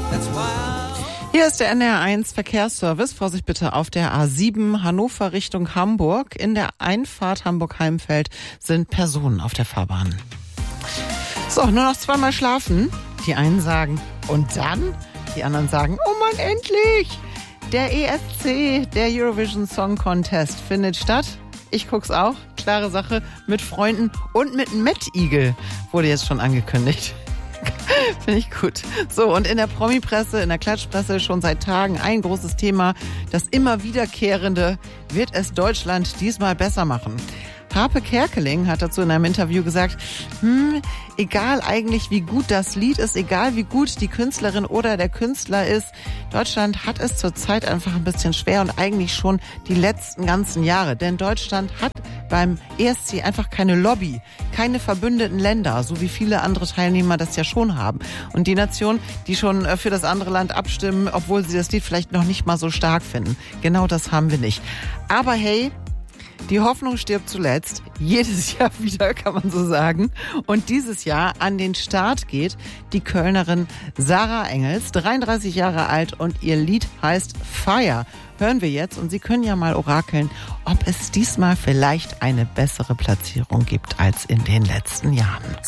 Hier ist der NDR1 Verkehrsservice. Vorsicht bitte auf der A7 Hannover Richtung Hamburg. In der Einfahrt Hamburg-Heimfeld sind Personen auf der Fahrbahn. So, nur noch zweimal schlafen. Die einen sagen, und dann? Die anderen sagen, oh Mann, endlich! Der ESC, der Eurovision Song Contest, findet statt. Ich guck's auch. Klare Sache. Mit Freunden und mit Mettigel. Wurde jetzt schon angekündigt. Finde ich gut. So, und in der Promi-Presse, in der Klatschpresse schon seit Tagen ein großes Thema. Das immer wiederkehrende, wird es Deutschland diesmal besser machen? Harpe Kerkeling hat dazu in einem Interview gesagt, egal eigentlich wie gut das Lied ist, egal wie gut die Künstlerin oder der Künstler ist, Deutschland hat es zurzeit einfach ein bisschen schwer und eigentlich schon die letzten ganzen Jahre. Denn Deutschland hat beim ESC einfach keine Lobby, keine verbündeten Länder, so wie viele andere Teilnehmer das ja schon haben. Und die Nation, die schon für das andere Land abstimmen, obwohl sie das Lied vielleicht noch nicht mal so stark finden. Genau das haben wir nicht. Aber hey, die Hoffnung stirbt zuletzt. Jedes Jahr wieder, kann man so sagen. Und dieses Jahr an den Start geht die Kölnerin Sarah Engels, 33 Jahre alt, und ihr Lied heißt Fire. Hören wir jetzt, und Sie können ja mal orakeln, ob es diesmal vielleicht eine bessere Platzierung gibt als in den letzten Jahren.